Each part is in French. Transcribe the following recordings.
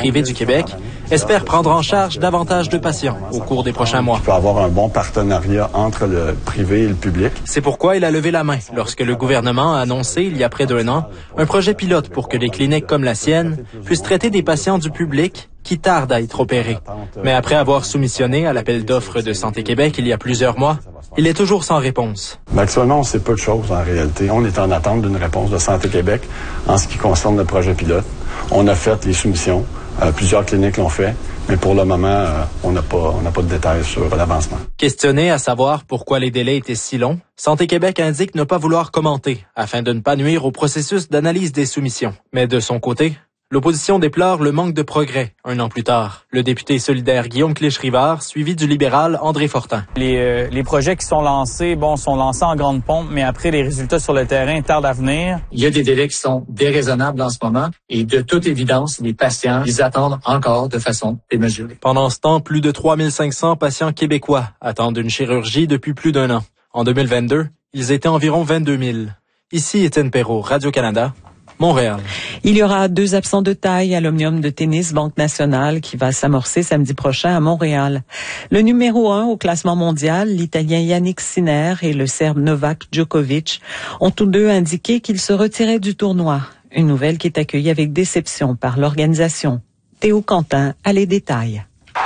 privée du Québec, espère prendre en charge davantage de patients au cours des prochains mois. Il peut y avoir un bon partenariat entre le privé et le public. C'est pourquoi il a levé la main lorsque le gouvernement a annoncé, il y a près d'1 an, un projet pilote pour que les cliniques comme la sienne puissent traiter des patients du public qui tardent à être opérés. Mais après avoir soumissionné à l'appel d'offres de Santé Québec il y a plusieurs mois, il est toujours sans réponse. Actuellement, on sait peu de choses en réalité. On est en attente d'une réponse de Santé Québec en ce qui concerne le projet pilote. On a fait les soumissions. Plusieurs cliniques l'ont fait. Mais pour le moment, on n'a pas de détails sur l'avancement. Questionné à savoir pourquoi les délais étaient si longs, Santé Québec indique ne pas vouloir commenter afin de ne pas nuire au processus d'analyse des soumissions. Mais de son côté, l'opposition déplore le manque de progrès 1 an plus tard. Le député solidaire Guillaume Clich-Rivard, suivi du libéral André Fortin. Les projets qui sont lancés, sont lancés en grande pompe, mais après, les résultats sur le terrain tardent à venir. Il y a des délais qui sont déraisonnables en ce moment et de toute évidence, les patients, ils attendent encore de façon démesurée. Pendant ce temps, plus de 3500 patients québécois attendent une chirurgie depuis plus d'1 an. En 2022, ils étaient environ 22 000. Ici, Étienne Perrault, Radio-Canada. Montréal. Il y aura 2 absents de taille à l'Omnium de tennis Banque Nationale qui va s'amorcer samedi prochain à Montréal. Le numéro 1 au classement mondial, l'Italien Yannick Sinner et le Serbe Novak Djokovic, ont tous deux indiqué qu'ils se retiraient du tournoi. Une nouvelle qui est accueillie avec déception par l'organisation. Théo Quentin a les détails.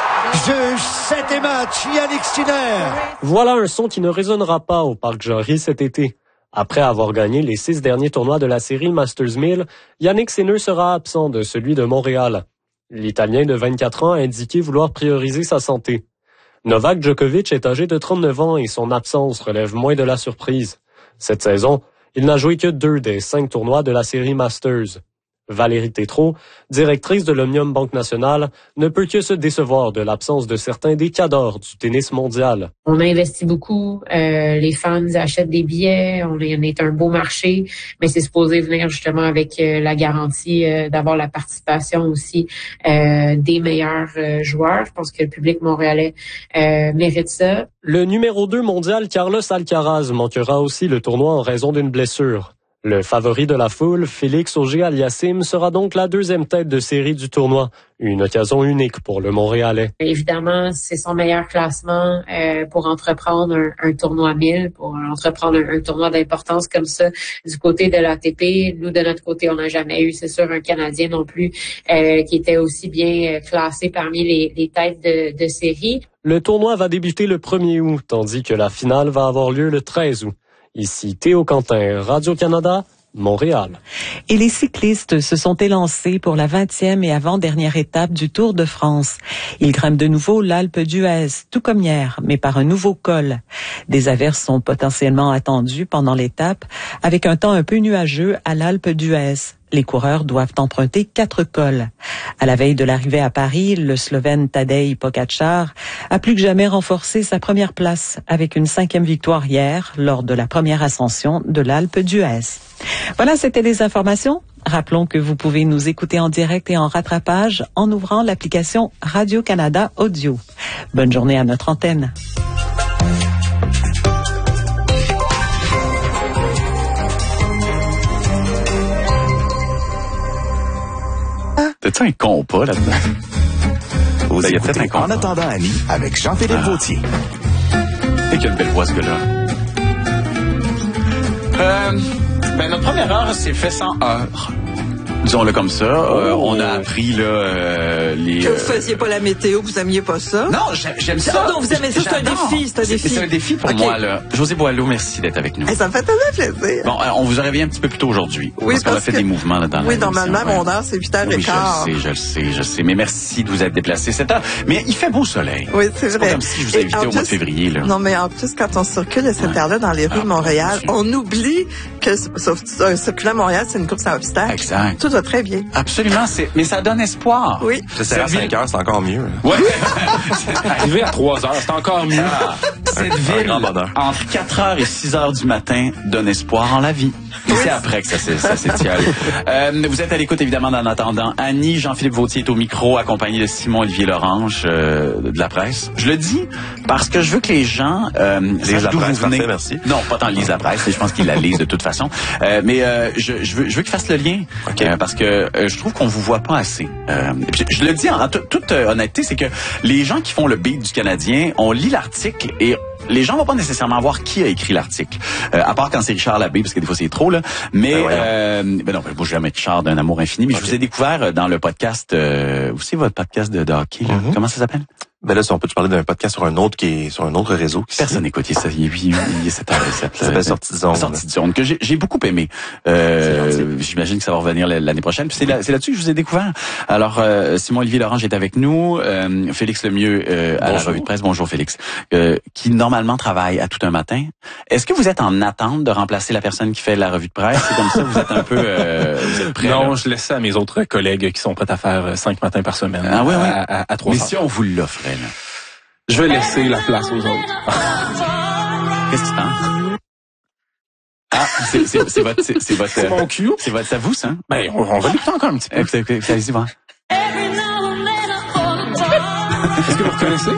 Jeu 7 et match, Yannick Sinner. Voilà un son qui ne résonnera pas au Parc Jarry cet été. Après avoir gagné les 6 derniers tournois de la série Masters 1000, Yannick Sinner sera absent de celui de Montréal. L'Italien de 24 ans a indiqué vouloir prioriser sa santé. Novak Djokovic est âgé de 39 ans et son absence relève moins de la surprise. Cette saison, il n'a joué que 2 des 5 tournois de la série Masters. Valérie Tétrault, directrice de l'Omnium Banque Nationale, ne peut que se décevoir de l'absence de certains des cadors du tennis mondial. On a investi beaucoup, les fans achètent des billets, on est un beau marché, mais c'est supposé venir justement avec la garantie d'avoir la participation aussi des meilleurs joueurs. Je pense que le public montréalais mérite ça. Le numéro 2 mondial Carlos Alcaraz manquera aussi le tournoi en raison d'une blessure. Le favori de la foule, Félix Auger-Aliassime, sera donc la 2e tête de série du tournoi. Une occasion unique pour le Montréalais. Évidemment, c'est son meilleur classement pour entreprendre un tournoi 1000, pour entreprendre un tournoi d'importance comme ça du côté de l'ATP. Nous, de notre côté, on n'a jamais eu, c'est sûr, un Canadien non plus qui était aussi bien classé parmi les têtes de série. Le tournoi va débuter le 1er août, tandis que la finale va avoir lieu le 13 août. Ici Théo Quentin, Radio-Canada, Montréal. Et les cyclistes se sont élancés pour la 20e et avant-dernière étape du Tour de France. Ils grimpent de nouveau l'Alpe d'Huez, tout comme hier, mais par un nouveau col. Des averses sont potentiellement attendues pendant l'étape, avec un temps un peu nuageux à l'Alpe d'Huez. Les coureurs doivent emprunter 4 cols. À la veille de l'arrivée à Paris, le Slovène Tadej Pogačar a plus que jamais renforcé sa première place avec une 5e victoire hier lors de la première ascension de l'Alpe d'Huez. Voilà, c'était les informations. Rappelons que vous pouvez nous écouter en direct et en rattrapage en ouvrant l'application Radio-Canada Audio. Bonne journée à notre antenne. T'as-tu un compas là-dedans? Vous il y a peut-être un compas. En attendant Annie avec Jean-Philippe Vautier. Et quelle belle voix ce gars-là. Notre première heure s'est fait sans heure. Disons-le comme ça. On a appris là les. Que vous faisiez pas la météo, vous aimiez pas ça? Non, j'aime ça. Non, vous aimez ça, c'est un défi, C'est un défi pour moi là. José Boileau, merci d'être avec nous. Ça me fait tellement plaisir. Bon, on vous a réveillé un petit peu plus tôt aujourd'hui. Oui, parce qu'on a fait des mouvements là dans Oui, normalement, mon heure, c'est 8h15. Oui, je le sais. Mais merci de vous être déplacé cette heure. Mais il fait beau soleil. Oui, c'est vrai. C'est pas comme si je vous invitais au mois de février, là. Non, mais en plus, quand on circule à cette heure-là dans les rues de Montréal, on oublie que circuler à Montréal, c'est une course à obstacles. Exact. Tout va très bien. Absolument, mais ça donne espoir. Oui. C'est à 5 heures, c'est encore mieux. Ouais. Arrivé à 3 heures, c'est encore mieux. Cette ville, entre 4h et 6h du matin, donne espoir en la vie. Et c'est après que ça s'étiole. Vous êtes à l'écoute, évidemment, d'En attendant. Annie, Jean-Philippe Vauthier est au micro, accompagné de Simon-Olivier Lorange, de la presse. Je le dis parce que je veux que les gens lisent la presse, parfait, merci. Non, pas tant lisent la presse, je pense qu'ils la lisent de toute façon. Mais je veux qu'ils fassent le lien. Okay. Parce que je trouve qu'on vous voit pas assez. Je le dis en toute honnêteté, c'est que les gens qui font le beat du Canadien, on lit l'article et les gens vont pas nécessairement voir qui a écrit l'article. À part quand c'est Richard Labbé, parce que des fois c'est trop, là. Mais, non, moi, j'aime Richard d'un amour infini, mais je vous ai découvert dans le podcast, aussi votre podcast de hockey, là. Comment ça s'appelle? Ben là, si on peut te parler d'un podcast sur un autre réseau. Personne n'écoute ça. Il est cette heure. Ça s'appelle Sortie de zone. Sortie de zone, que j'ai beaucoup aimé. J'imagine que ça va revenir l'année prochaine. Puis c'est là-dessus que je vous ai découvert. Alors, Simon-Olivier Lorange est avec nous. Félix Lemieux, à la revue de presse. Bonjour, Félix. Qui normalement travaille à tout un matin. Est-ce que vous êtes en attente de remplacer la personne qui fait la revue de presse? C'est comme ça, vous êtes un peu, vous êtes prêt? Non, je laisse ça à mes autres collègues qui sont prêts à faire 5 matins par semaine. Ah oui, oui. À 3 Mais si on vous l'offrait, là. Je vais laisser la place aux autres. Qu'est-ce qui se passe? Ah, c'est votre... C'est mon cue. C'est votre, ça vous, ça? Ben, on va l'écouter encore un petit peu. Allez-y, va. Est-ce que vous reconnaissez?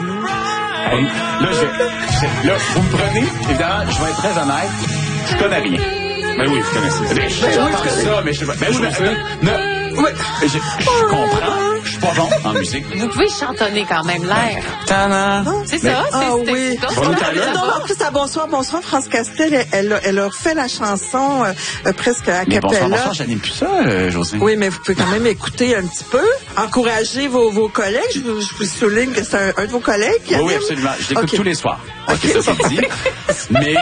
Là, vous me prenez, évidemment, je vais être très honnête, je connais rien. Ben oui, vous connaissez. J'entends ça, mais je sais pas. Ben oui, je comprends. Je suis pas bon en musique. Vous pouvez chantonner quand même l'air. C'est ça, c'est oui. En plus, à Bonsoir, France Castel, elle a fait la chanson presque à mais cappella. Bonsoir, j'anime plus ça, José. Oui, mais vous pouvez quand même écouter un petit peu. Encourager vos collègues. Je vous souligne que c'est un de vos collègues qui anime. Oui, absolument. Je l'écoute tous les soirs. OK, ça c'est dit. Mais,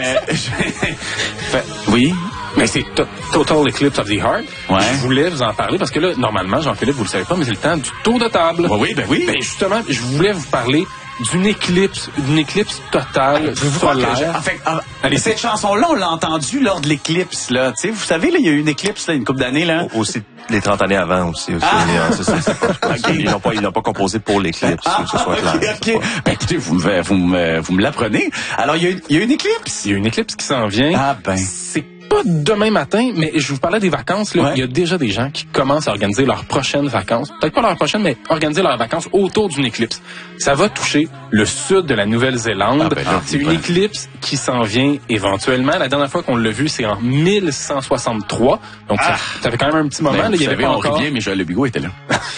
oui. Mais c'est Total Eclipse of the Heart. Ouais. Je voulais vous en parler parce que là, normalement, Jean-Philippe, vous le savez pas, mais c'est le temps du tour de table. Oui, ben oui. Ben justement, je voulais vous parler d'une éclipse totale, solaire. En fait, cette chanson-là, on l'a entendue lors de l'éclipse, là. Tu sais, vous savez, là, il y a eu une éclipse, là, une couple d'années, là. Aussi, les 30 années avant aussi. Ils n'ont pas composé pour l'éclipse, que ce soit clair. OK. Ben, écoutez, vous me l'apprenez. Alors, il y a une éclipse. Il y a une éclipse qui s'en vient. Ah, ben. C'est pas demain matin, mais je vous parlais des vacances. Là, il y a déjà des gens qui commencent à organiser leurs prochaines vacances. Peut-être pas leurs prochaines, mais organiser leurs vacances autour d'une éclipse. Ça va toucher le sud de la Nouvelle-Zélande. C'est une éclipse qui s'en vient éventuellement. La dernière fois qu'on l'a vu, c'est en 1163. Donc, ça fait quand même un petit moment. Ben, là, il y avait pas encore... on rit bien, mais Joël Le Bigot était là.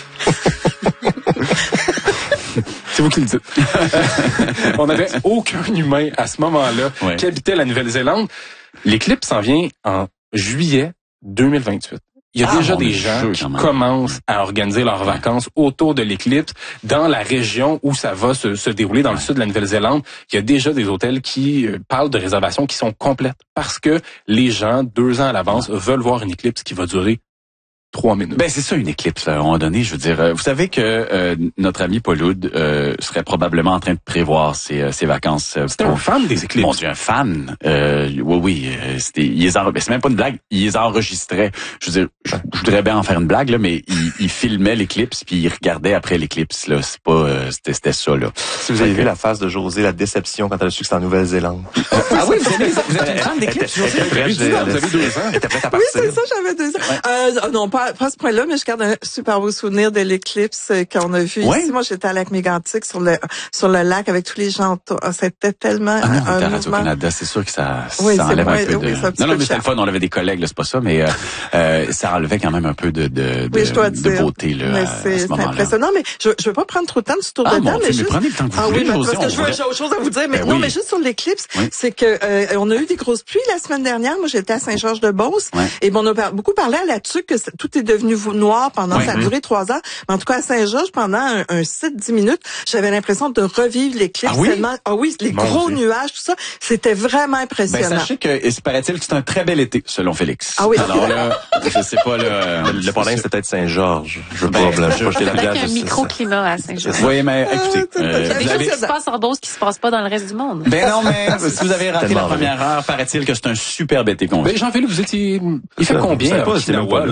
C'est vous qui le dites. On n'avait aucun humain à ce moment-là qui habitait la Nouvelle-Zélande. L'éclipse s'en vient en juillet 2028. Il y a déjà des gens qui commencent à organiser leurs vacances autour de l'éclipse dans la région où ça va se dérouler, dans le sud de la Nouvelle-Zélande. Il y a déjà des hôtels qui parlent de réservations qui sont complètes parce que les gens, 2 ans à l'avance, veulent voir une éclipse qui va durer 3 minutes. Ben c'est ça une éclipse là, à un moment donné, je veux dire. Vous savez que notre ami Paul Oud serait probablement en train de prévoir ses vacances. C'était un fan des éclipses. Mon Dieu, un fan. Oui. C'est même pas une blague. Il les enregistrait. Je veux dire, je voudrais bien en faire une blague là, mais il filmait l'éclipse puis il regardait après l'éclipse là. C'est pas, c'était ça là. Si vous avez vu la face de José, la déception quand elle a su que c'était en Nouvelle-Zélande. Ah oui, vous êtes une fan d'éclipse, José. Vous avez 2 ans. Elle était prête à partir. Oui, c'est ça, j'avais 2 ans. Non, pas à ce point-là, mais je garde un super beau souvenir de l'éclipse qu'on a vu ici. Moi, j'étais à Lac-Mégantic sur le lac avec tous les gens autour. C'était tellement un Radio-Canada, c'est sûr que ça enlève un peu de... Non, mais c'était le fun, on avait des collègues, là, c'est pas ça, mais ça enlevait quand même un peu de beauté là, mais c'est impressionnant, mais je veux pas prendre trop de temps du tour de table, mais juste... prenez le temps que vous voulez, parce que j'ai autre chose à vous dire, mais non, mais juste sur l'éclipse, c'est que on a eu des grosses pluies la semaine dernière. Moi, j'étais à Saint-Georges-de-Beauce, et on a beaucoup parlé là-dessus que tout est devenu noir pendant, ça a duré 3 heures. Mais en tout cas, à Saint-Georges, pendant un 7-10 minutes, j'avais l'impression de revivre l'éclipse tellement, les gros nuages, tout ça. C'était vraiment impressionnant. Ben, sachez que, il paraît-il que c'est un très bel été, selon Félix. Ah oui. Alors là, je sais pas, le problème, c'est peut-être Saint-Georges. Je veux pas jeter la bière. Il y a un microclimat à Saint-Georges. Oui, mais écoutez, il y a des choses qui se passent en Beauce qui se passent pas dans le reste du monde. Ben non, mais si vous avez raté la première heure, paraît-il que c'est un superbe été qu'on vit. Ben, Jean-Philippe, vous étiez, il fait combien, là, en ce moment?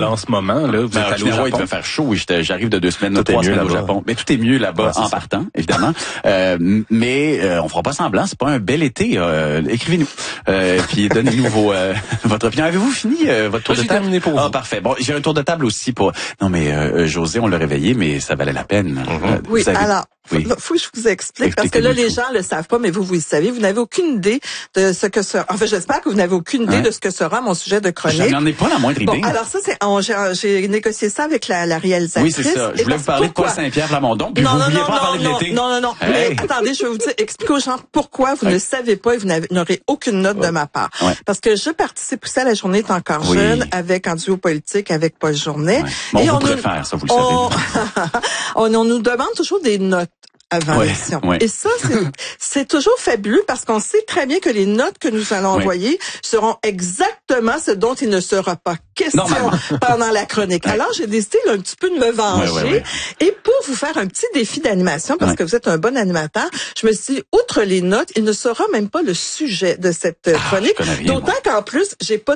moment, là, vous êtes allé au Japon. Il devait faire chaud. Oui, j'arrive de 2 semaines, 3 semaines au Japon. Mais tout est mieux là-bas en partant, évidemment. Mais on fera pas semblant. C'est pas un bel été. Écrivez-nous. Puis donnez-nous votre opinion. Avez-vous fini votre tour de table? Terminé pour vous. Ah, parfait. Bon, j'ai un tour de table aussi pour... Non, mais José, on l'a réveillé, mais ça valait la peine. Oui, alors... Oui. Faut que je vous explique, parce que là, les gens le savent pas, mais vous le savez. Vous n'avez aucune idée de ce que sera... Enfin, j'espère que vous n'avez aucune idée de ce que sera mon sujet de chronique. Je n'en ai pas la moindre idée. Bon, alors ça, j'ai négocié ça avec la réalisatrice. Oui, c'est ça. Je voulais vous parler de Paul Saint-Pierre Plamondon, puis vous vouliez pas parler de l'été. Non. Hey. Mais attendez, je vais vous dire, expliquer aux gens pourquoi vous ne savez pas et vous n'aurez aucune note de ma part. Ouais. Parce que je participe aussi à La Journée est encore jeune, avec en duo politique avec Paul Journet. Ouais. Bon, et on préfère, ça, vous le savez. On nous demande toujours des notes avant l'émission. Ouais. Et ça, c'est toujours fabuleux parce qu'on sait très bien que les notes que nous allons envoyer seront exactement ce dont il ne sera pas question pendant la chronique. Alors, j'ai décidé un petit peu de me venger. Et pour vous faire un petit défi d'animation, parce que vous êtes un bon animateur, je me suis dit, outre les notes, il ne sera même pas le sujet de cette chronique. D'autant qu'en plus, j'ai pas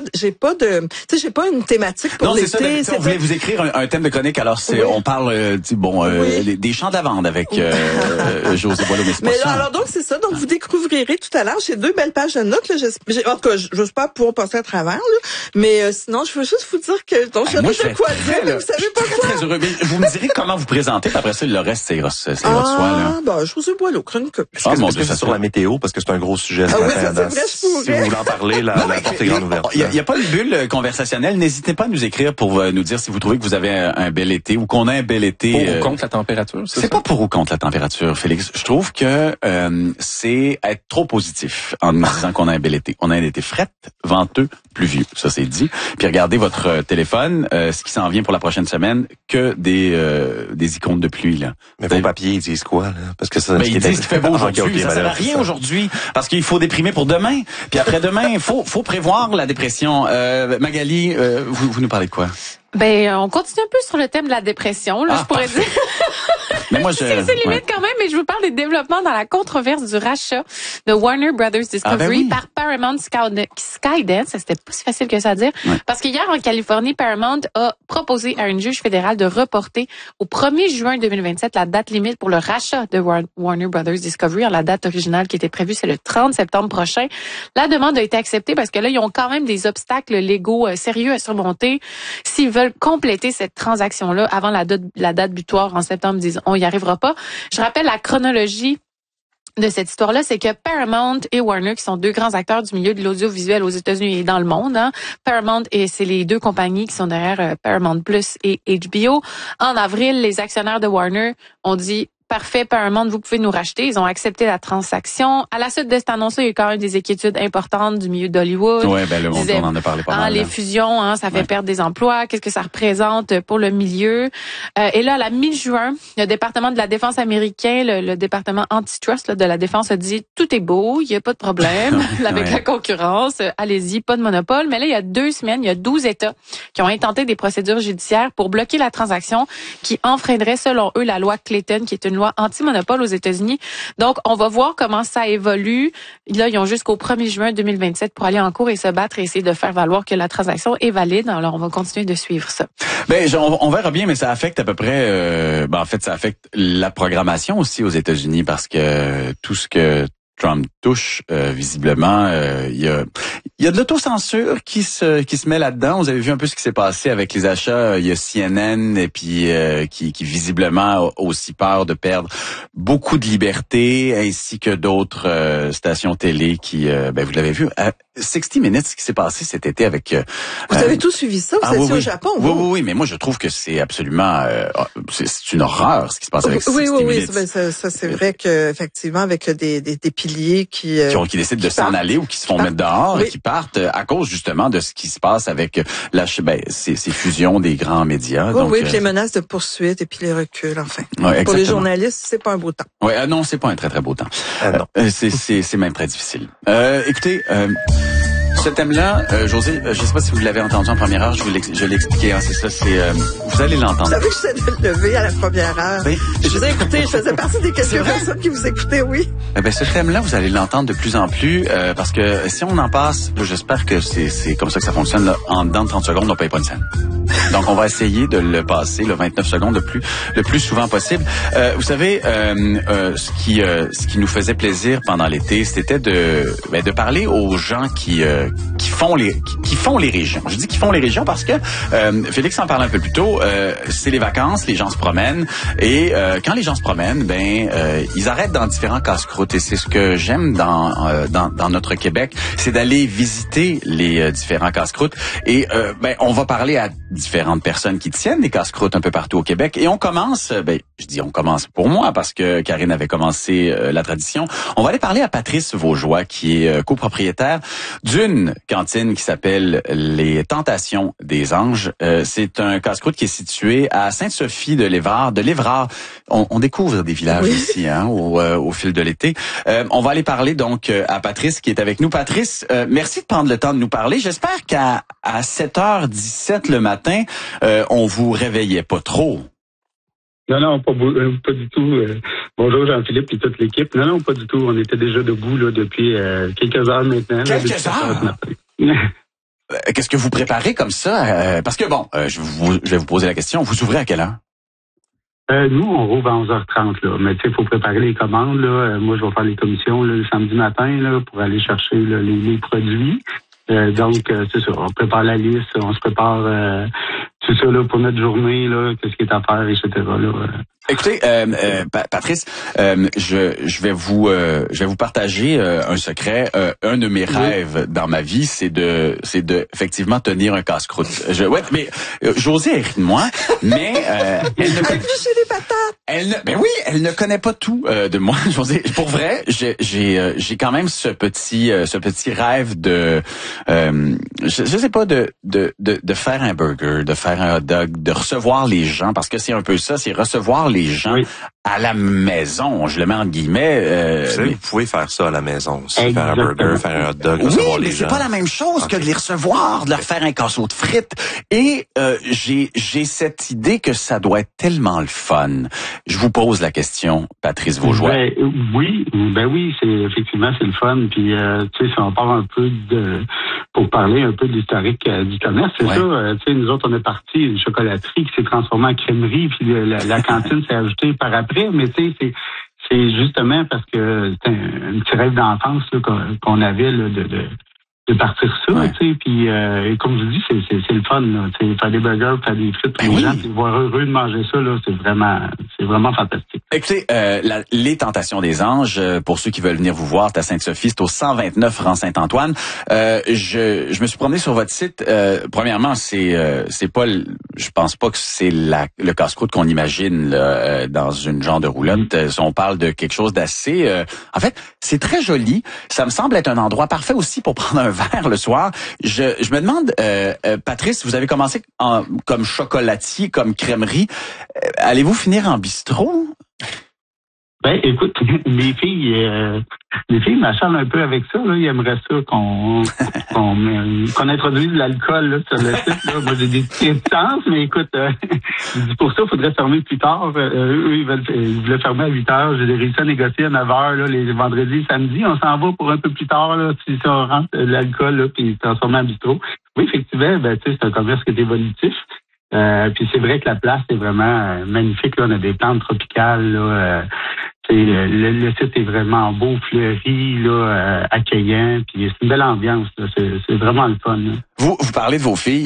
une thématique pour l'été. On voulait vous écrire un thème de chronique. Alors, on parle, des chants de lavande avec José Boileau. Mais là, alors donc, c'est ça. Donc, vous découvrirez tout à l'heure. J'ai 2 belles pages de notes, là. En tout cas, je n'ose pas pouvoir passer à travers, là. Mais sinon, je veux juste vous dire que donc je sais pas quoi dire, mais vous savez pas quoi. Très heureux. Vous me direz comment vous présentez, puis après ça, le reste, c'est votre soin, là. Ben, José Boileau, chronique. Est-ce que c'est sur la météo, parce que c'est un gros sujet. Ah oui, ça, c'est vrai, je pourrais. Si vous voulez en parler, la porte est grande ouverte. Il y a pas de bulle conversationnelle. N'hésitez pas à nous écrire pour nous dire si vous trouvez que vous avez un bel été ou qu'on a un bel été. Pour ou contre la température, c'est pas pour ou contre la température, Félix. Je trouve que c'est être trop positif en nous disant qu'on a un bel été. On a un été fret, venteux, pluvieux. Ça, c'est dit. Puis regardez votre téléphone, ce qui s'en vient pour la prochaine semaine, que des icônes de pluie, là. Mais vos papiers, ils disent quoi, là? Parce que ça, ils disent qu'il fait beau aujourd'hui. Ça sert à rien aujourd'hui. Parce qu'il faut déprimer pour demain. Puis après-demain, il faut prévoir la dépression. Magali, vous nous parlez de quoi? Ben, on continue un peu sur le thème de la dépression, là, je pourrais dire. Mais moi, c'est limite quand même, mais je vous parle des développements dans la controverse du rachat de Warner Brothers Discovery par Paramount Skydance. C'était pas si facile que ça à dire. Parce qu'hier, en Californie, Paramount a proposé à une juge fédérale de reporter au 1er juin 2027 la date limite pour le rachat de Warner Brothers Discovery. La date originale qui était prévue, c'est le 30 septembre prochain. La demande a été acceptée parce que là, ils ont quand même des obstacles légaux sérieux à surmonter. S'ils veulent compléter cette transaction-là avant la date butoir en septembre, disons, on y arrivera pas. Je rappelle la chronologie de cette histoire-là, c'est que Paramount et Warner, qui sont 2 grands acteurs du milieu de l'audiovisuel aux États-Unis et dans le monde, Paramount, et c'est les 2 compagnies qui sont derrière Paramount Plus et HBO. En avril, les actionnaires de Warner ont dit parfait, Paramount, vous pouvez nous racheter. Ils ont accepté la transaction. À la suite de cette annonce, il y a eu quand même des inquiétudes importantes du milieu d'Hollywood. Ouais, ben on en a parlé pas mal. Les fusions, ça fait perdre des emplois. Qu'est-ce que ça représente pour le milieu? Et là, à la mi-juin, le département de la défense américain, le département antitrust de la défense a dit tout est beau, il y a pas de problème avec la concurrence. Allez-y, pas de monopole. Mais là, il y a 2 semaines, il y a 12 États qui ont intenté des procédures judiciaires pour bloquer la transaction qui enfreindrait, selon eux, la loi Clayton, qui est une loi anti-monopole aux États-Unis. Donc, on va voir comment ça évolue. Là, ils ont jusqu'au 1er juin 2027 pour aller en cours et se battre et essayer de faire valoir que la transaction est valide. Alors, on va continuer de suivre ça. Ben, on verra bien, mais ça affecte à peu près... en fait, ça affecte la programmation aussi aux États-Unis parce que tout ce que Trump touche, visiblement, il y a de l'autocensure qui se met là-dedans. Vous avez vu un peu ce qui s'est passé avec les achats. Il y a CNN et puis qui visiblement a aussi peur de perdre beaucoup de liberté, ainsi que d'autres stations télé qui, vous l'avez vu, 60 Minutes, ce qui s'est passé cet été avec... vous avez tout suivi ça? Vous étiez au Japon? Oui, mais moi je trouve que c'est absolument... c'est une horreur ce qui se passe avec 60 Minutes. Oui, ça c'est vrai que effectivement avec des piliers qui décident de s'en aller ou qui se font mettre dehors et qui partent à cause justement de ce qui se passe avec ces fusions des grands médias. Oui, puis les menaces de poursuite et puis les reculs, enfin. Pour les journalistes, c'est pas un beau temps. Oui, non, c'est pas un très très beau temps. Non. C'est même très difficile. Écoutez, ce thème-là, José, je sais pas si vous l'avez entendu en première heure, je l'ai expliqué, c'est ça, vous allez l'entendre. Vous savez que je sais de le lever à la première heure. Oui. Je vous ai écouté, je faisais partie des quelques personnes qui vous écoutaient, oui. Ce thème-là, vous allez l'entendre de plus en plus, parce que si on en passe, j'espère que c'est comme ça que ça fonctionne, là, en dedans de 30 secondes, on paye pas une scène. Donc, on va essayer de le passer, le 29 secondes, le plus souvent possible. Vous savez, ce qui nous faisait plaisir pendant l'été, c'était de parler aux gens qui font les régions. Je dis qu'ils font les régions parce que Félix en parlait un peu plus tôt. C'est les vacances, les gens se promènent et quand les gens se promènent, ils arrêtent dans différents casse-croûtes et c'est ce que j'aime dans notre Québec, c'est d'aller visiter les différents casse-croûtes et on va parler à différentes personnes qui tiennent des casse-croûtes un peu partout au Québec et on commence, on commence pour moi parce que Karine avait commencé la tradition. On va aller parler à Patrice Vaugeois qui est copropriétaire d'une cantine qui s'appelle Les Tentations des Anges. C'est un casse-croûte qui est situé à Sainte-Sophie de l'Évrard. On découvre des villages ici au fil de l'été. On va aller parler donc à Patrice qui est avec nous. Patrice, merci de prendre le temps de nous parler. J'espère qu'à 7h17 le matin, on vous réveillait pas trop. Non, pas du tout. Bonjour Jean-Philippe et toute l'équipe. Non, pas du tout. On était déjà debout là, depuis quelques heures maintenant. Quelques heures? Qu'est-ce que vous préparez comme ça? Parce que je vais vous poser la question. Vous ouvrez à quelle heure? Nous, on rouvre à 11h30, là. Mais tu sais, il faut préparer les commandes, là. Moi, je vais faire les commissions là, le samedi matin là, pour aller chercher là, les produits. Donc, c'est ça. On prépare la liste, on se prépare tout ça là, pour notre journée, là, qu'est-ce qui est à faire, etc. Là. Écoutez, Patrice, je vais vous partager un secret. Un de mes rêves dans ma vie, c'est de effectivement tenir un casse-croûte. Mais Josée rit de moi, mais elle ne connaît pas tout de moi. Josée, pour vrai, j'ai quand même ce petit rêve de je sais pas de faire un burger, de faire un hot dog, de recevoir les gens parce que c'est un peu ça, c'est recevoir les gens à la maison. Je le mets en guillemets. Vous pouvez faire ça à la maison aussi, faire un burger, faire un hot dog, recevoir les gens. C'est pas la même chose que de les recevoir, de leur faire un casseau de frites. Et j'ai cette idée que ça doit être tellement le fun. Je vous pose la question, Patrice Vaugeois. Oui, c'est effectivement c'est le fun. Puis tu sais, si on part un peu pour parler un peu de l'historique du commerce, c'est ça. Tu sais, nous autres on est parti une chocolaterie qui s'est transformée en crèmerie, puis la cantine s'est ajoutée par après. Mais tu sais, c'est justement parce que c'était un petit rêve d'enfance là, qu'on avait là, de partir ça, tu sais, puis comme je dis, c'est le fun, là, tu sais, faire des burgers, faire des frites pour les gens, puis voir heureux de manger ça, là, c'est vraiment fantastique. Écoutez, les Tentations des Anges, pour ceux qui veulent venir vous voir, c'est à Sainte-Sophie, c'est au 129 rang Saint-Antoine. Je me suis promené sur votre site. Premièrement, c'est pas, je pense pas que c'est le casse-croûte qu'on imagine là, dans une genre de roulotte. On parle de quelque chose d'assez. En fait, c'est très joli. Ça me semble être un endroit parfait aussi pour prendre un verre le soir. Je me demande, Patrice, vous avez commencé comme chocolatier, comme crèmerie. Allez-vous finir en bistrot? Ben, écoute, les filles m'acharnent un peu avec ça, là. Ils aimeraient ça qu'on introduise de l'alcool, là, sur le site, là. Moi, j'ai des réticences, mais écoute, pour ça, il faudrait fermer plus tard. Eux, ils voulaient fermer à 8h. J'ai réussi à négocier à 9h, là, les vendredis et samedis. On s'en va pour un peu plus tard, là, si on rentre de l'alcool, là, puis transformer en bistrot. Oui, effectivement, ben, tu sais, c'est un commerce qui est évolutif. Puis c'est vrai que la place est vraiment magnifique, là. On a des plantes tropicales, là. Le site est vraiment beau, fleuri, là, accueillant, puis c'est une belle ambiance, là. C'est vraiment le fun, là. Vous parlez de vos filles.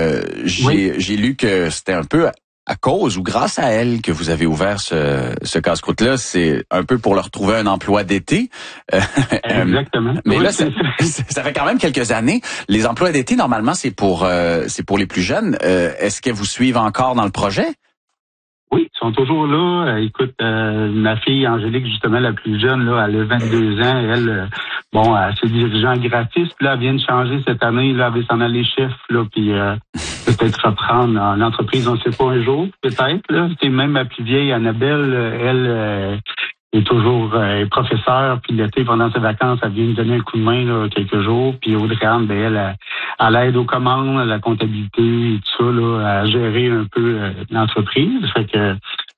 J'ai lu que c'était un peu à cause ou grâce à elles que vous avez ouvert ce casse-croûte-là. C'est un peu pour leur trouver un emploi d'été. Exactement. Mais là, ça fait quand même quelques années. Les emplois d'été, normalement, c'est pour les plus jeunes. Est-ce qu'elles vous suivent encore dans le projet? Oui, ils sont toujours là. Écoute, ma fille Angélique, justement, la plus jeune, là, elle a 22 ans. Elle, elle se dirige en graphisme. Là, elle vient de changer cette année. Là, elle va s'en aller chef, là, puis peut-être reprendre l'entreprise, on ne sait pas, un jour, peut-être. Là, c'est même ma plus vieille, Annabelle, elle est toujours professeure. Puis l'été, pendant ses vacances, elle vient me donner un coup de main là, quelques jours. Puis Audrey-Anne, elle aide aux commandes, à la comptabilité et tout ça, là, à gérer un peu l'entreprise. Fait que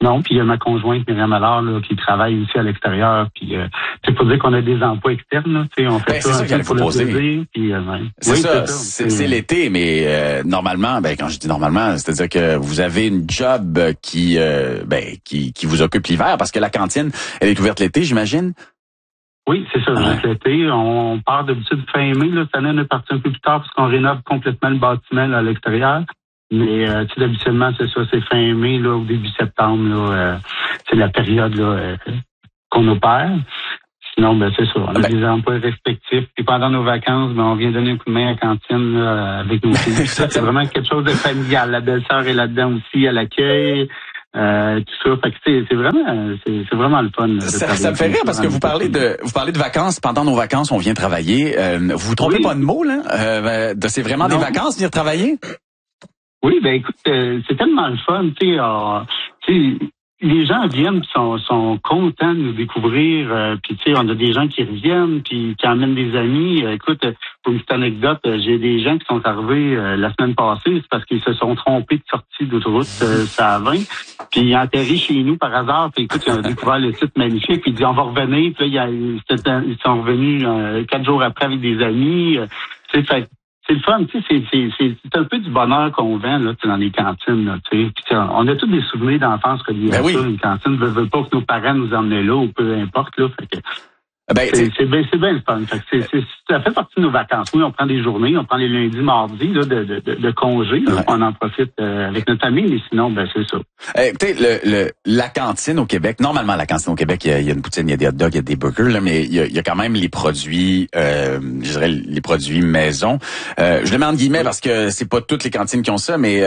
Non, puis il y a ma conjointe Myriam Allard là, qui travaille aussi à l'extérieur. Puis c'est pour dire qu'on a des emplois externes. Là, on fait ça un peu pour le plaisir. Puis, c'est ça. C'est l'été, mais normalement, quand je dis normalement, c'est-à-dire que vous avez une job qui vous occupe l'hiver, parce que la cantine, elle est ouverte l'été, j'imagine. Oui, c'est ça. L'été, on part d'habitude fin mai. Là, cette année, on est parti un peu plus tard parce qu'on rénove complètement le bâtiment là, à l'extérieur. Mais habituellement, c'est ça, c'est fin mai, là, au début septembre, là, c'est la période là, qu'on opère. Sinon, c'est ça, on a des emplois respectifs. Puis pendant nos vacances, on vient donner un coup de main à la cantine là, avec nos filles. C'est vraiment quelque chose de familial. La belle-sœur est là-dedans aussi, à l'accueil. Tout ça, fait que c'est vraiment le fun. Ça me fait rire parce que vous parlez de vacances. Pendant nos vacances, on vient travailler. Vous vous trompez pas de mots, là? C'est vraiment des vacances, venir travailler? Oui, écoute, c'est tellement le fun, tu sais, les gens viennent pis sont contents de nous découvrir, puis tu sais, on a des gens qui reviennent puis qui emmènent des amis. Écoute, pour une petite anecdote, j'ai des gens qui sont arrivés la semaine passée, c'est parce qu'ils se sont trompés de sortie d'autoroute ça 20, puis ils ont atterri chez nous par hasard, puis écoute, ils ont découvert le site magnifique, puis ils disent on va revenir, puis là, ils sont revenus 4 jours après avec des amis, tu sais, fait c'est le fun, tu sais, c'est un peu du bonheur qu'on vend là, dans les cantines, là, tu sais. On a tous des souvenirs d'enfance reliés à ça. Une cantine ne veut pas que nos parents nous emmenaient là ou peu importe là. Fait que c'est bien le fun. Ça fait partie de nos vacances. Oui, on prend des journées, on prend les lundis, mardis là, de congés. Là, on en profite avec notre famille, mais sinon, c'est ça. Écoutez, la cantine au Québec, normalement la cantine au Québec, il y a une poutine, il y a des hot dogs, il y a des burgers, là, mais il y a quand même les produits, je dirais les produits maison. Je le mets en guillemets parce que c'est pas toutes les cantines qui ont ça, mais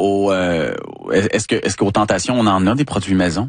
est-ce qu'aux Tentations, on en a des produits maison?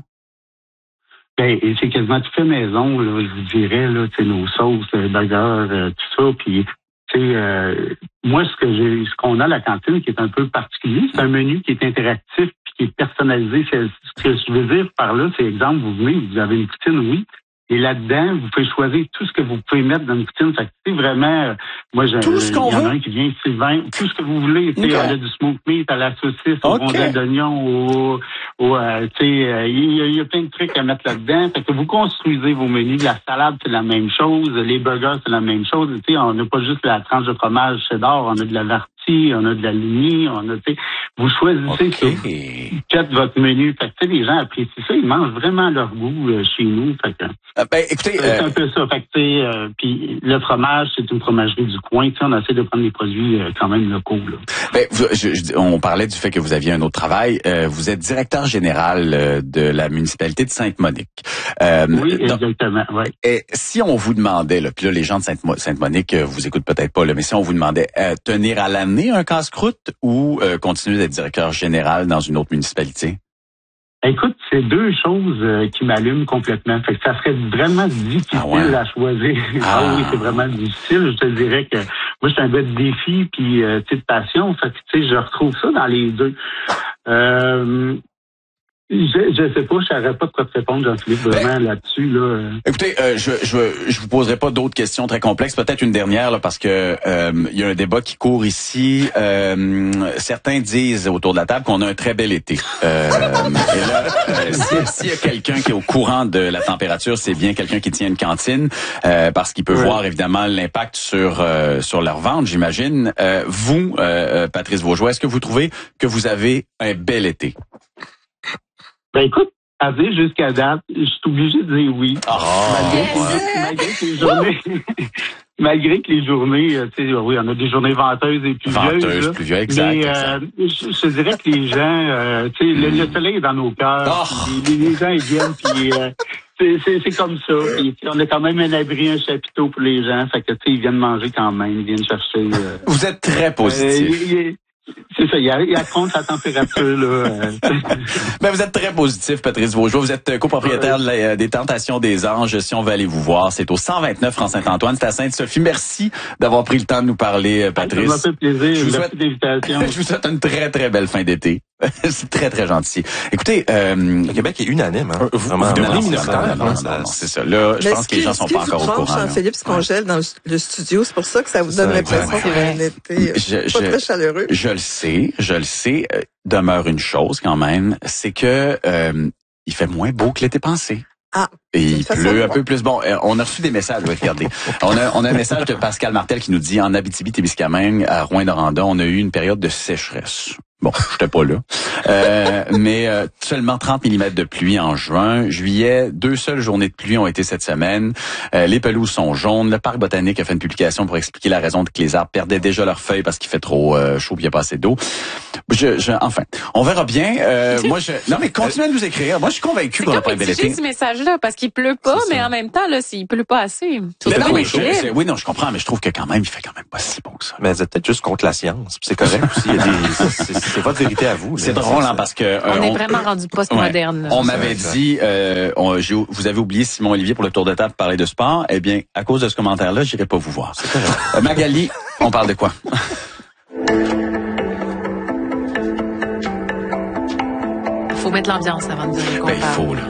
C'est quasiment tout fait maison, là, je vous dirais, là, tu sais, nos sauces, burgers, tout ça, puis tu sais, moi, ce qu'on a à la cantine qui est un peu particulier, c'est un menu qui est interactif puis qui est personnalisé. Ce que je veux dire par là, c'est exemple, vous venez, vous avez une poutine, oui, et là-dedans, vous pouvez choisir tout ce que vous pouvez mettre dans une poutine. Fait que c'est vraiment, moi, il y en a un qui vient, Sylvain, tout ce que vous voulez. Tu sais, on a du smoked meat à la saucisse, au rondelle d'oignon, tu sais, il y a plein de trucs à mettre là-dedans. Fait que vous construisez vos menus. La salade, c'est la même chose. Les burgers, c'est la même chose. Tu sais, on n'a pas juste la tranche de fromage cheddar, on a de la vartie, on a de la lignée, on a, tu sais, vous choisissez ça. Faites votre menu. Fait que, tu sais, les gens apprécient ça. Ils mangent vraiment leur goût chez nous. Fait que, écoutez, c'est un peu ça. Fait que, tu sais, puis le fromage, c'est une fromagerie du coin. Tu sais, on essaie de prendre des produits quand même locaux, là. On parlait du fait que vous aviez un autre travail. Vous êtes directeur général de la municipalité de Sainte-Monique. Oui, exactement. Ouais. Et si on vous demandait, là, puis là, les gens de Sainte-Monique vous écoutent peut-être pas, là, mais si on vous demandait tenir à l'année un casse-croûte ou continuer d'être directeur général dans une autre municipalité? Écoute, c'est deux choses qui m'allument complètement. Fait que ça serait vraiment difficile à choisir. Oui, c'est vraiment difficile. Je te dirais que moi, je suis un gars de défi puis de passion. Fait que tu sais, je retrouve ça dans les deux. Je sais pas, je savais pas de quoi te répondre, Jean-Philippe, vraiment là-dessus. Là. Écoutez, je vous poserai pas d'autres questions très complexes, peut-être une dernière là, parce que il y a un débat qui court ici. Certains disent autour de la table qu'on a un très bel été. Et là, s'il y a quelqu'un qui est au courant de la température, c'est bien quelqu'un qui tient une cantine, parce qu'il peut voir évidemment l'impact sur leur vente, j'imagine. Vous, Patrice Vaugeois, est-ce que vous trouvez que vous avez un bel été? Écoute, à dire jusqu'à date, je suis obligé de dire oui. Malgré que les journées, tu sais, oui, on a des journées venteuses et pluvieuses. Pluvieuses, exact. Mais je dirais que les gens, tu sais, le soleil est dans nos cœurs. Les gens, ils viennent, puis c'est comme ça. Puis, on a quand même un abri, un chapiteau pour les gens. Fait que, tu sais, ils viennent manger quand même, ils viennent chercher. Vous êtes très positif. C'est ça, il y a compte la température, là. Vous êtes très positif, Patrice Vaugeois. Vous êtes copropriétaire des Tentations des Anges. Si on veut aller vous voir, c'est au 129 rue Saint-Antoine, c'est à Sainte-Sophie. Merci d'avoir pris le temps de nous parler, Patrice. Ça m'a fait plaisir. Merci d'invitation. Je vous souhaite une très, très belle fin d'été. C'est très, très gentil. Écoutez, le Québec est unanime, hein? C'est ça. Là, je pense que les gens sont pas encore au courant. Jean-Philippe se congèle dans le studio. C'est pour ça que ça vous donne l'impression qu'on a un été pas très chaleureux. Je le sais. Demeure une chose quand même, c'est que il fait moins beau que l'été passé. Ah. Et il pleut un peu plus. Bon, on a reçu des messages, regardez. On a un message de Pascal Martel qui nous dit, en Abitibi-Témiscamingue, à Rouyn-Noranda, on a eu une période de sécheresse. Bon, j'étais pas là. Mais seulement 30 mm de pluie en juin. Juillet, 2 seules journées de pluie ont été cette semaine. Les pelouses sont jaunes. Le Parc botanique a fait une publication pour expliquer la raison que les arbres perdaient déjà leurs feuilles parce qu'il fait trop chaud et il n'y a pas assez d'eau. Enfin, on verra bien. Non, mais continuez à nous écrire. Moi, je suis convaincu qu'on n'a pas un bel été. C'est ce message-là, parce qu'il pleut pas, mais en même temps, là, s'il pleut pas assez. Oui, non, je comprends, mais je trouve que quand même, il fait quand même pas si bon que ça. Mais vous êtes peut-être juste contre la science. C'est correct aussi. C'est votre vérité à vous. C'est drôle, hein, parce que... on est vraiment rendu post-moderne. Ouais. On m'avait dit, vous avez oublié Simon Olivier pour le tour de table pour parler de sport. Eh bien, à cause de ce commentaire-là, j'irai pas vous voir. Magali, on parle de quoi? Faut mettre l'ambiance avant de dire qu'on parle. Il faut, là.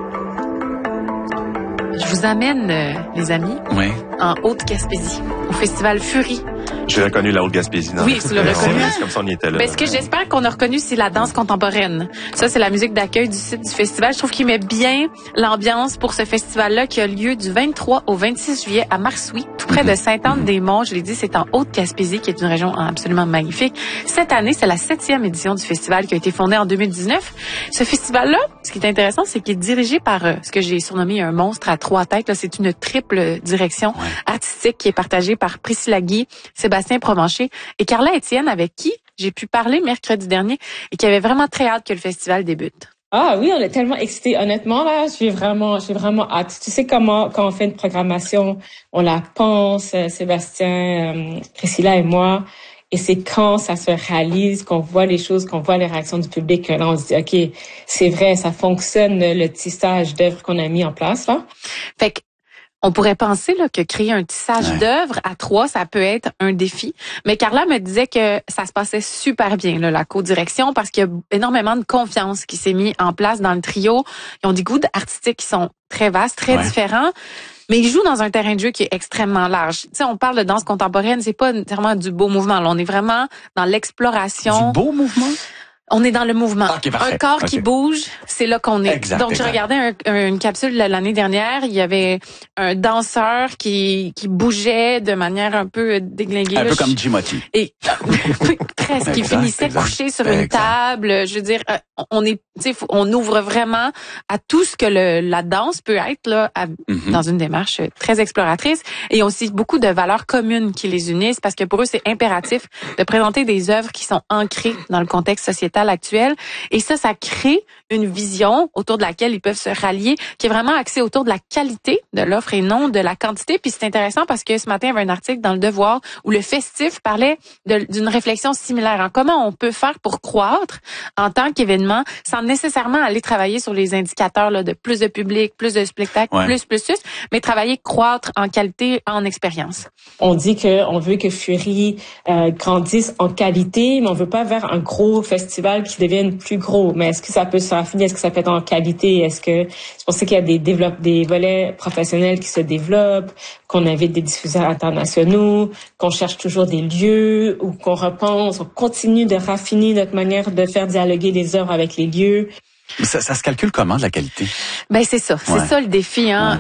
Je vous amène, les amis, en Haute-Gaspésie, au festival Fury. J'ai reconnu la Haute-Gaspésie. Oui, tu l'as reconnu. C'est comme ça, on y était là. Mais ce que j'espère qu'on a reconnu, c'est la danse contemporaine. Ça, c'est la musique d'accueil du site du festival. Je trouve qu'il met bien l'ambiance pour ce festival-là qui a lieu du 23 au 26 juillet à Marsoui, tout près de Sainte-Anne-des-Monts. Je l'ai dit, c'est en Haute-Gaspésie, qui est une région absolument magnifique. Cette année, c'est la 7e édition du festival qui a été fondée en 2019. Ce festival-là, ce qui est intéressant, c'est qu'il est dirigé par ce que j'ai surnommé un monstre à 3 têtes. Là, c'est une triple direction artistique qui est partagée par Priscilla Guy, Sébastien Provencher et Carla Etienne, avec qui j'ai pu parler mercredi dernier et qui avait vraiment très hâte que le festival débute. Ah oui, on est tellement excités. Honnêtement, là, j'ai vraiment hâte. Tu sais comment, quand on fait une programmation, on la pense, Sébastien, Priscilla et moi. Et c'est quand ça se réalise, qu'on voit les choses, qu'on voit les réactions du public, que là, on se dit, OK, c'est vrai, ça fonctionne, le tissage d'œuvres qu'on a mis en place, là. Fait que, on pourrait penser là, que créer un tissage d'œuvres à 3, ça peut être un défi. Mais Carla me disait que ça se passait super bien, là, la co-direction, parce qu'il y a énormément de confiance qui s'est mis en place dans le trio. Ils ont des goûts artistiques qui sont très vastes, très différents. Mais ils jouent dans un terrain de jeu qui est extrêmement large. Tu sais, on parle de danse contemporaine, c'est pas nécessairement du beau mouvement. Là, on est vraiment dans l'exploration. Du beau mouvement? On est dans le mouvement. Okay, un corps qui bouge, c'est là qu'on est. Donc, je regardais une capsule l'année dernière. Il y avait un danseur qui bougeait de manière un peu déglinguée. Un peu comme Jimoty. Et presque, qui finissait couché sur une table. Je veux dire, on ouvre vraiment à tout ce que la danse peut être là, dans une démarche très exploratrice. Et aussi beaucoup de valeurs communes qui les unissent, parce que pour eux, c'est impératif de présenter des œuvres qui sont ancrées dans le contexte sociétal actuel. Et ça crée une vision autour de laquelle ils peuvent se rallier, qui est vraiment axée autour de la qualité de l'offre et non de la quantité. Puis c'est intéressant parce que ce matin, il y avait un article dans Le Devoir où le festif parlait d'une réflexion similaire. En comment on peut faire pour croître en tant qu'événement sans nécessairement aller travailler sur les indicateurs là, de plus de public, plus de spectacles, plus, mais travailler, croître en qualité, en expérience. On dit qu'on veut que Fury grandisse en qualité, mais on veut pas vers un gros festival qui devienne plus gros. Mais est-ce que ça peut se raffiner? Est-ce que ça peut être en qualité? Est-ce que c'est pour ça qu'il y a des volets professionnels qui se développent, qu'on invite des diffuseurs internationaux, qu'on cherche toujours des lieux, ou qu'on repense, on continue de raffiner notre manière de faire dialoguer les œuvres avec les lieux? Ça se calcule comment, la qualité? Ben, c'est ça. C'est ça, le défi, hein.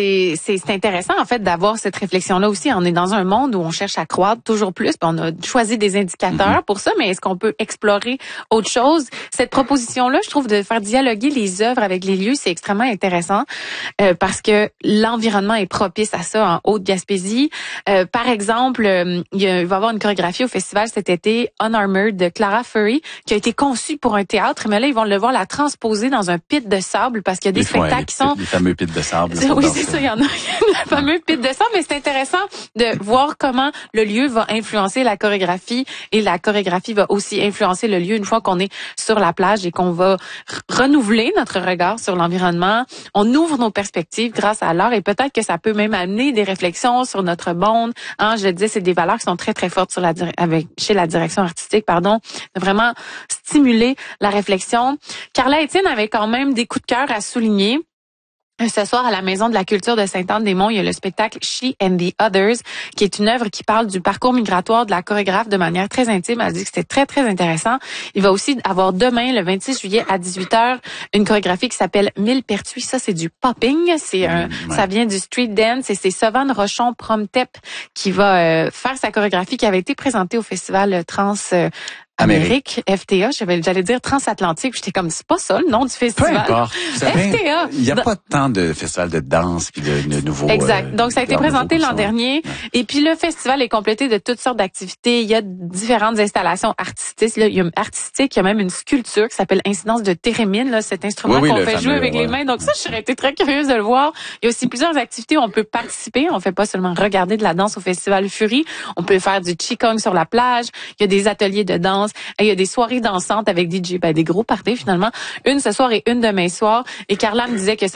C'est intéressant, en fait, d'avoir cette réflexion-là aussi. On est dans un monde où on cherche à croître toujours plus, puis on a choisi des indicateurs pour ça, mais est-ce qu'on peut explorer autre chose? Cette proposition-là, je trouve, de faire dialoguer les œuvres avec les lieux, c'est extrêmement intéressant, parce que l'environnement est propice à ça en Haute-Gaspésie. Par exemple, il va y avoir une chorégraphie au festival cet été, Unarmored, de Clara Furry, qui a été conçue pour un théâtre, mais là, ils vont devoir la transposer dans un pit de sable parce qu'il y a des spectacles qui sont... Les fameux pits de sable. Oui, c'est ça, il y en a. Le fameux pit de sable, mais c'est intéressant de voir comment le lieu va influencer la chorégraphie et la chorégraphie va aussi influencer le lieu une fois qu'on est sur la plage et qu'on va renouveler notre regard sur l'environnement. On ouvre nos perspectives grâce à l'art et peut-être que ça peut même amener des réflexions sur notre monde. Hein, je le disais, c'est des valeurs qui sont très, très fortes chez la direction artistique, de vraiment stimuler la réflexion. Carla Etienne avait quand même des coups de cœur à souligner. Ce soir, à la Maison de la Culture de Sainte-Anne-des-Monts, il y a le spectacle She and the Others, qui est une œuvre qui parle du parcours migratoire de la chorégraphe de manière très intime. Elle dit que c'était très, très intéressant. Il va aussi avoir demain, le 26 juillet, à 18h, une chorégraphie qui s'appelle Millepertuis. Ça, c'est du popping. Ça vient du street dance et c'est Savan Rochon Promtep qui va faire sa chorégraphie qui avait été présentée au festival Trans Amérique, FTA, j'allais dire transatlantique, j'étais comme, c'est pas ça le nom du festival. Peu importe. FTA. Il n'y a pas tant de festivals de danse puis de nouveaux. Exact. Donc, ça a été présenté l'an dernier. Ouais. Et puis, le festival est complété de toutes sortes d'activités. Il y a différentes installations artistiques. Là, il y a même une sculpture qui s'appelle Incidence de thérémine, là, cet instrument qu'on fait jouer avec les mains. Donc, ça, je serais été très curieuse de le voir. Il y a aussi plusieurs activités où on peut participer. On fait pas seulement regarder de la danse au festival Fury. On peut faire du qigong sur la plage. Il y a des ateliers de danse. Il y a des soirées dansantes avec DJ, des gros parties finalement. Une ce soir et une demain soir. Et Carla me disait que ça